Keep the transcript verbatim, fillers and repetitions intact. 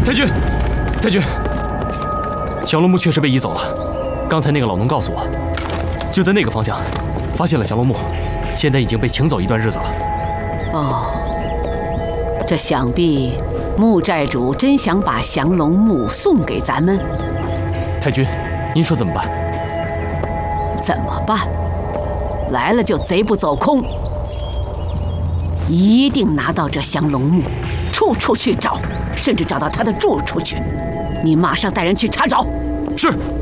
太君，太君，降龙木确实被移走了。刚才那个老农告诉我，就在那个方向发现了降龙木，现在已经被请走一段日子了。 哦，这想必穆寨主真想把降龙木送给咱们。 太君，您说怎么办？ 怎么办？来了就贼不走空，一定拿到这降龙木，处处去找，甚至找到他的住处去。你马上带人去查找。 是。